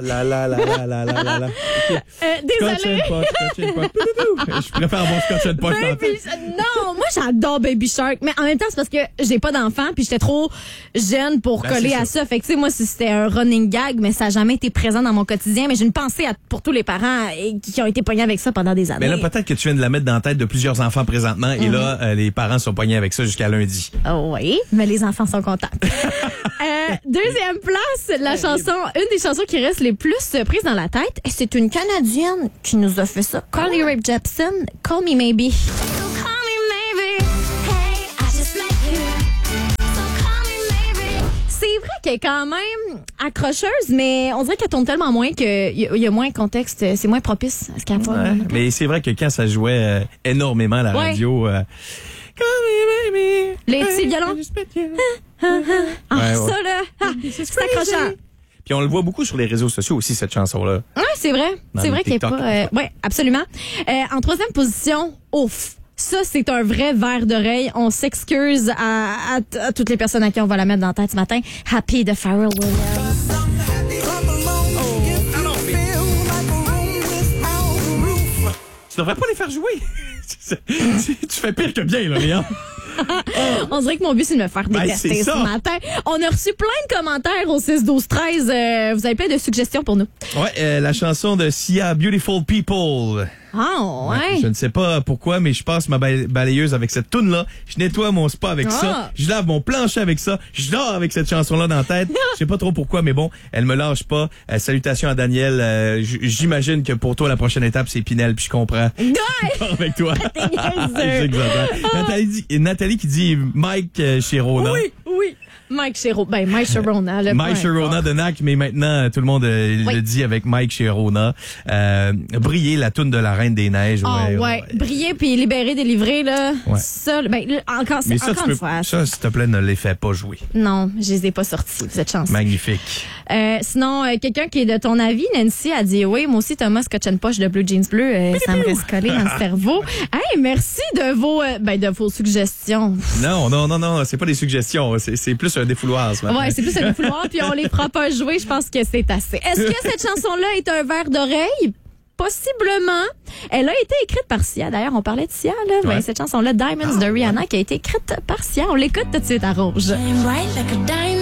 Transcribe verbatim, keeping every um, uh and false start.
La la la la la la la la. Euh, désolée. Scotch and pot, scotch and pot. Je préfère mon scotch and pot. Baby Shark. Non, moi j'adore Baby Shark, mais en même temps c'est parce que j'ai pas d'enfant puis j'étais trop jeune pour Ben, coller c'est à ça. ça. Fait que tu sais moi si c'était un running gag, mais ça a jamais été présent dans mon quotidien. Mais j'ai une pensée à, pour tous les parents euh, qui ont été pognés avec ça pendant des années. Mais là, peut-être que tu viens de la mettre dans la tête de plusieurs enfants présentement, et là, euh, les parents sont pognés avec ça jusqu'à lundi. Oh oui, mais les enfants sont contents. euh, deuxième place, la chanson, une des chansons qui reste les plus euh, prises dans la tête, et c'est une Canadienne qui nous a fait ça. Carly Rae Jepsen, Call Me Maybe. C'est vrai qu'elle est quand même accrocheuse, mais on dirait qu'elle tourne tellement moins qu'il y, a- y a moins de contexte, c'est moins propice à ce qu'elle fait. Ouais, mais c'est vrai que quand ça jouait euh, énormément à la Ouais. radio... Euh, Call me baby, Les petits violons. Ah, Ouais, ouais. ça là, ah, c'est accrochant. Puis on le voit beaucoup sur les réseaux sociaux aussi, cette chanson-là. Ouais, c'est vrai. Dans C'est les vrai qu'elle est TikTok, pas. Euh, en ouais, absolument. Euh, en troisième position, ouf. Ça, c'est un vrai verre d'oreille. On s'excuse à, à, à toutes les personnes à qui on va la mettre dans la tête ce matin. Happy de Pharrell Williams. Tu devrais pas les faire jouer. Tu fais pire que bien, là, Léon. On dirait que mon but, c'est de me faire Ben, détester c'est ce ça. matin. On a reçu plein de commentaires au six douze treize. Euh, vous avez plein de suggestions pour nous. Ouais, euh, la chanson de Sia, Beautiful People. Ah, ouais. Je ne sais pas pourquoi, mais je passe ma ba- balayeuse avec cette toune là. Je nettoie mon spa avec Ah. ça. Je lave mon plancher avec ça. Je dors avec cette chanson-là dans la tête. Je sais pas trop pourquoi, mais bon, elle me lâche pas. Euh, salutations à Daniel. Euh, j- J'imagine que pour toi, la prochaine étape, c'est Pinel, puis je comprends. Ouais. Je pars avec toi. niaiseux. C'est exactement. Nathalie, dit- Nathalie qui dit Mike euh, chez Rona. Oui, oui. Mike Chiro. Ben, Mike Chirona. le Mike peu Sharona importe. de N A C, mais maintenant, euh, tout le monde euh, Oui. le dit avec Mike Sharona. Euh, briller, la toune de la Reine des Neiges. Ah ouais, ouais, briller puis libérer, délivrer là. Ouais. Ça, ben là, encore, Mais c'est ça, encore tu une peux, fois. ça, s'il te plaît, ne les fais pas jouer. Non, je les ai pas sortis cette chance. Magnifique. Euh, sinon, euh, quelqu'un qui est de ton avis, Nancy a dit oui, moi aussi Thomas Scotch and Poche de Blue Jeans Bleu, euh, ça me reste collé dans le cerveau. Hey, merci de vos, euh, ben de vos suggestions. Non, non, non, non, c'est pas des suggestions, c'est, c'est plus un défouloir, ce matin. Ouais, c'est plus un défouloir, puis on les fera pas jouer. Je pense que c'est assez. Est-ce que cette chanson-là est un verre d'oreille? Possiblement. Elle a été écrite par Sia. D'ailleurs, on parlait de Sia, là. Ouais. Ben, cette chanson-là, Diamonds de Rihanna, qui a été écrite par Sia. On l'écoute tout de suite à Rouge. Shine bright like a diamond.